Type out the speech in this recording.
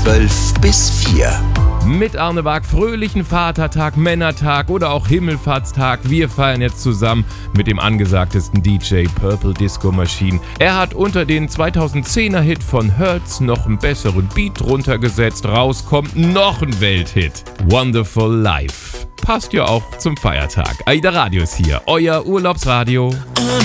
12 bis 4. Mit Arne Wag, fröhlichen Vatertag, Männertag oder auch Himmelfahrtstag. Wir feiern jetzt zusammen mit dem angesagtesten DJ Purple Disco Machine. Er hat unter den 2010er Hit von Hertz noch einen besseren Beat drunter gesetzt. Rauskommt noch ein Welthit. Wonderful Life. Passt ja auch zum Feiertag. AIDA Radio ist hier, euer Urlaubsradio.